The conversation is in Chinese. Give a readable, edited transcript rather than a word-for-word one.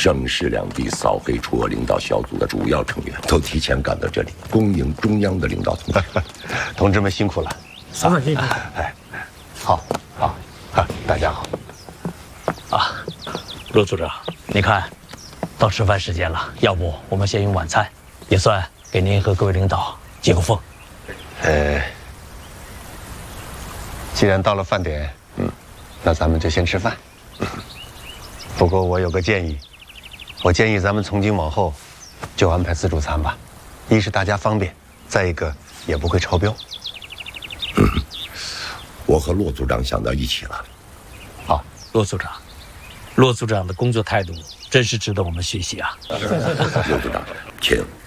省市两地扫黑除恶领导小组的主要成员都提前赶到这里，恭迎中央的领导同志。 同志们辛苦了。 辛苦辛苦。 哎，好，大家好。 啊，陆组长，你看，到吃饭时间了，要不我们先用晚餐，也算给您和各位领导接个风。 既然到了饭点，那咱们就先吃饭。不过我有个建议，我建议咱们从今往后就安排自助餐吧，一是大家方便，再一个也不会超标。 我和骆组长想到一起了。 好，骆组长，骆组长的工作态度真是值得我们学习啊。 骆组长，请。